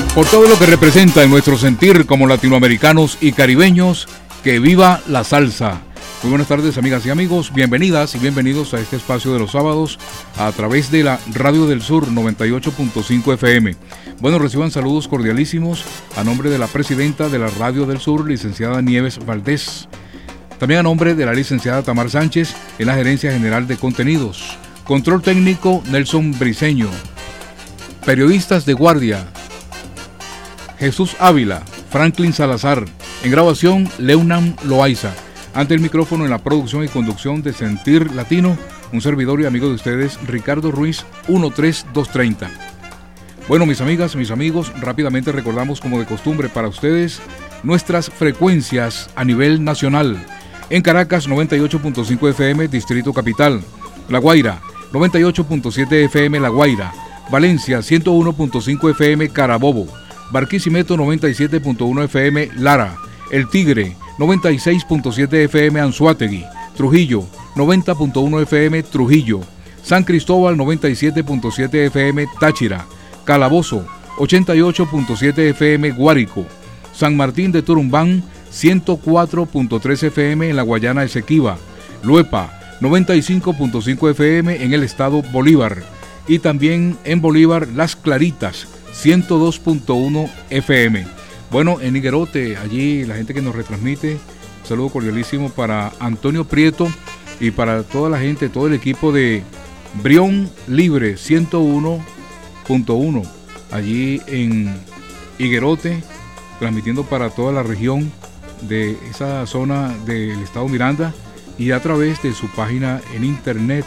Por todo lo que representa en nuestro sentir como latinoamericanos y caribeños, que viva la salsa. Muy buenas tardes, amigas y amigos, bienvenidas y bienvenidos a este espacio de los sábados a través de la Radio del Sur 98.5 FM. Bueno, reciban saludos cordialísimos a nombre de la presidenta de la Radio del Sur, licenciada Nieves Valdés. También a nombre de la licenciada Tamar Sánchez en la Gerencia General de Contenidos. Control técnico Nelson Briceño. Periodistas de guardia Jesús Ávila, Franklin Salazar. En grabación Leunan Loaiza. Ante el micrófono en la producción y conducción de Sentir Latino, un servidor y amigo de ustedes, Ricardo Ruiz, 13230. Bueno, mis amigas, mis amigos, rápidamente recordamos como de costumbre para ustedes nuestras frecuencias a nivel nacional. En Caracas, 98.5 FM, Distrito Capital. La Guaira, 98.7 FM, La Guaira. Valencia, 101.5 FM, Carabobo. Barquisimeto, 97.1 FM, Lara. El Tigre, 96.7 FM, Anzoátegui. Trujillo, 90.1 FM, Trujillo. San Cristóbal, 97.7 FM, Táchira. Calabozo, 88.7 FM, Guárico. San Martín de Turumbán, 104.3 FM en la Guayana Esequiba. Luepa, 95.5 FM en el estado Bolívar. Y también en Bolívar, Las Claritas, 102.1 FM. Bueno, en Higuerote, allí la gente que nos retransmite, un saludo cordialísimo para Antonio Prieto y para toda la gente, todo el equipo de Brión Libre 101.1, allí en Higuerote, transmitiendo para toda la región de esa zona del estado Miranda y a través de su página en internet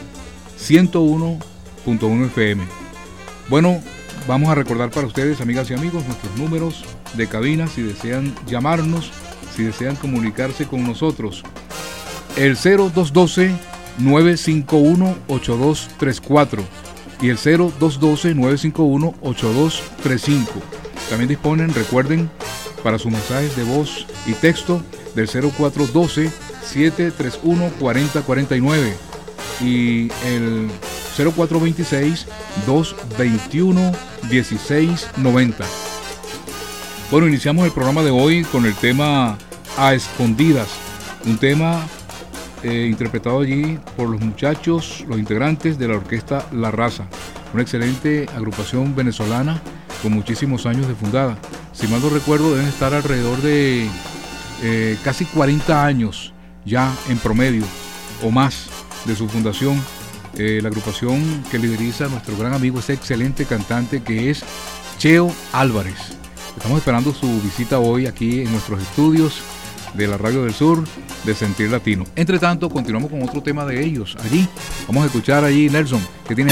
101.1 FM. Bueno, vamos a recordar para ustedes, amigas y amigos, nuestros números de cabina si desean llamarnos, si desean comunicarse con nosotros. El 0212-951-8234 y el 0212-951-8235. También disponen, recuerden, para sus mensajes de voz y texto del 0412-731-4049 y el 0426-221-1690. Bueno, iniciamos el programa de hoy con el tema A Escondidas, un tema interpretado allí por los muchachos, los integrantes de la orquesta La Raza, una excelente agrupación venezolana con muchísimos años de fundada. Si mal no recuerdo, deben estar alrededor de casi 40 años ya en promedio o más de su fundación. La agrupación que lideriza nuestro gran amigo, ese excelente cantante que es Cheo Álvarez. Estamos esperando su visita hoy aquí en nuestros estudios de la Radio del Sur de Sentir Latino. Entre tanto, continuamos con otro tema de ellos. Allí, vamos a escuchar allí, Nelson, ¿qué tienes